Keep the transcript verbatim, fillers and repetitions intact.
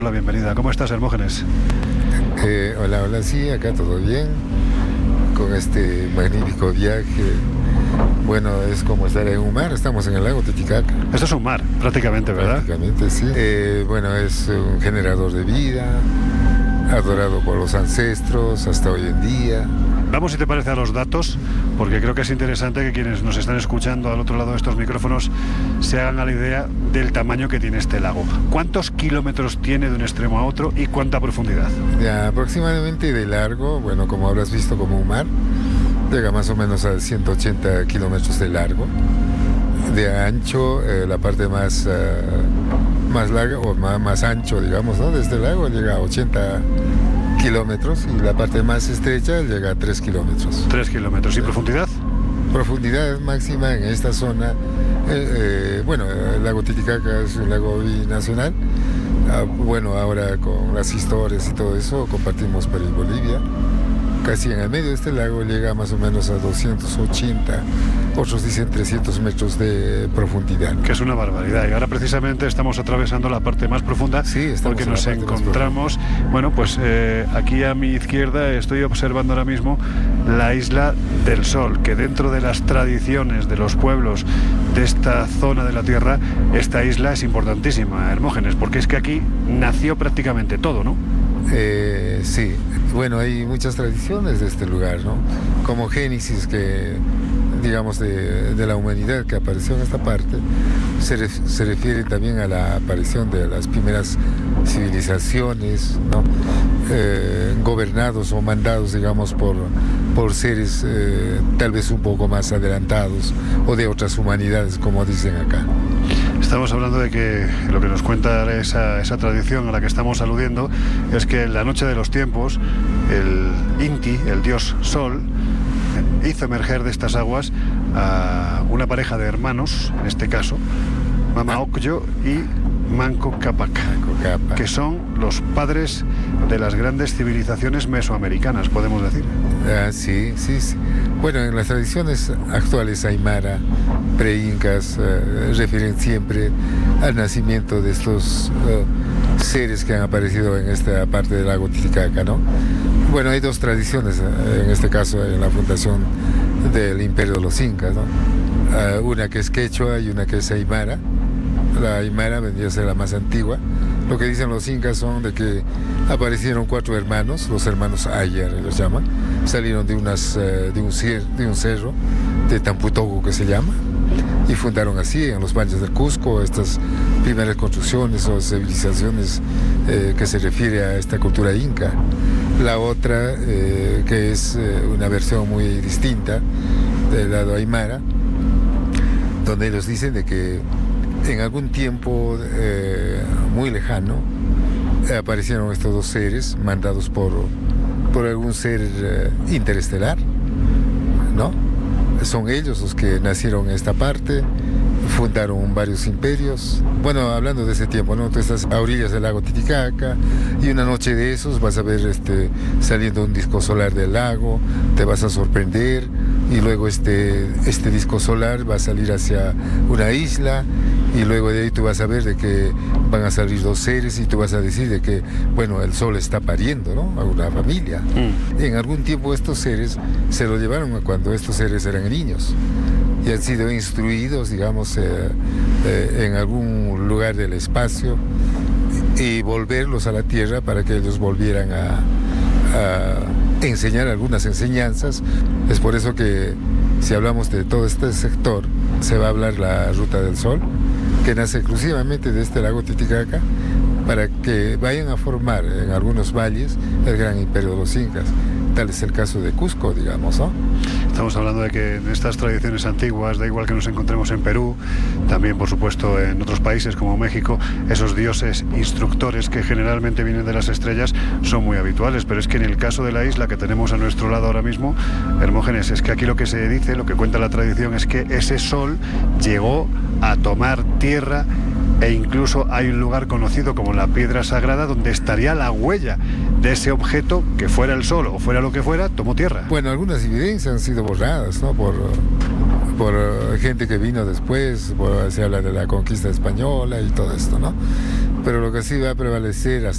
La bienvenida. ¿Cómo estás, Hermógenes? Eh, hola, hola, sí, acá todo bien, con este magnífico viaje. Bueno, es como estar en un mar, estamos en el lago Titicaca. Esto es un mar, prácticamente, ¿verdad? Prácticamente, sí. Eh, bueno, es un generador de vida, adorado por los ancestros hasta hoy en día. Vamos, si te parece, a los datos, porque creo que es interesante que quienes nos están escuchando al otro lado de estos micrófonos se hagan a la idea del tamaño que tiene este lago. ¿Cuántos kilómetros tiene de un extremo a otro y cuánta profundidad? Ya, aproximadamente de largo, bueno, como habrás visto, como un mar, llega más o menos a ciento ochenta kilómetros de largo. De ancho, eh, la parte más, uh, más larga o más, más ancho, digamos, ¿no? Desde el lago llega a ochenta kilómetros y la parte más estrecha llega a tres kilómetros. tres kilómetros. ¿Y profundidad? Profundidad máxima en esta zona. Eh, eh, bueno, el lago Titicaca es un lago binacional. Ah, bueno, ahora con las historias y todo eso compartimos Perú y Bolivia. Casi en el medio de este lago llega más o menos a doscientos ochenta, otros dicen trescientos metros de profundidad. Que es una barbaridad. Y ahora precisamente estamos atravesando la parte más profunda, sí, porque nos encontramos, bueno, pues eh, aquí a mi izquierda estoy observando ahora mismo la Isla del Sol, que dentro de las tradiciones de los pueblos de esta zona de la Tierra, esta isla es importantísima, Hermógenes, porque es que aquí nació prácticamente todo, ¿no? Eh, sí, bueno, hay muchas tradiciones de este lugar, ¿no? Como Génesis, que digamos de, de la humanidad que apareció en esta parte, se, ref, se refiere también a la aparición de las primeras civilizaciones, ¿no? Eh, gobernados o mandados, digamos, por, por seres eh, tal vez un poco más adelantados o de otras humanidades, como dicen acá. Estamos hablando de que lo que nos cuenta esa, esa tradición a la que estamos aludiendo es que en la noche de los tiempos el Inti, el dios Sol, hizo emerger de estas aguas a una pareja de hermanos, en este caso Mama Ocllo y Manco Cápac, que son los padres de las grandes civilizaciones mesoamericanas, podemos decir. Ah, sí, sí, sí. Bueno, en las tradiciones actuales aymara, pre-incas, uh, refieren siempre al nacimiento de estos uh, seres que han aparecido en esta parte del lago Titicaca, ¿no? Bueno, hay dos tradiciones, uh, en este caso en la fundación del imperio de los incas, ¿no? Uh, una que es quechua y una que es aymara. La aymara vendría a ser la más antigua. Lo que dicen los incas son de que aparecieron cuatro hermanos, los hermanos Ayar los llaman, salieron de, unas, uh, de, un, cier, de un cerro, de Tamputogo que se llama, y fundaron así en los valles del Cusco estas primeras construcciones o civilizaciones eh, que se refiere a esta cultura inca. La otra, eh, que es eh, una versión muy distinta del lado aymara, donde ellos dicen de que en algún tiempo eh, muy lejano eh, aparecieron estos dos seres mandados por, por algún ser eh, interestelar, ¿no? Son ellos los que nacieron en esta parte, fundaron varios imperios. Bueno, hablando de ese tiempo, ¿no? Tú estás a orillas del lago Titicaca y una noche de esos vas a ver este, saliendo un disco solar del lago, te vas a sorprender y luego este, este disco solar va a salir hacia una isla y luego de ahí tú vas a ver de que van a salir dos seres y tú vas a decir de que, bueno, el sol está pariendo, ¿no? A una familia. Mm. En algún tiempo estos seres se lo llevaron a cuando estos seres eran niños y han sido instruidos, digamos, eh, eh, en algún lugar del espacio y volverlos a la Tierra para que ellos volvieran a, a enseñar algunas enseñanzas. Es por eso que si hablamos de todo este sector, se va a hablar la Ruta del Sol, que nace exclusivamente de este lago Titicaca, para que vayan a formar en algunos valles el gran imperio de los incas. Tal es el caso de Cusco, digamos, ¿no? Estamos hablando de que en estas tradiciones antiguas, da igual que nos encontremos en Perú, también por supuesto en otros países como México, esos dioses instructores que generalmente vienen de las estrellas son muy habituales, pero es que en el caso de la isla que tenemos a nuestro lado ahora mismo, Hermógenes, es que aquí lo que se dice, lo que cuenta la tradición es que ese sol llegó a tomar tierra e incluso hay un lugar conocido como la Piedra Sagrada donde estaría la huella de ese objeto que fuera el sol o fuera lo que fuera, tomó tierra. Bueno, algunas evidencias han sido borradas, ¿no? Por, por gente que vino después, por, se habla de la conquista española y todo esto, ¿no? Pero lo que sí va a prevalecer hasta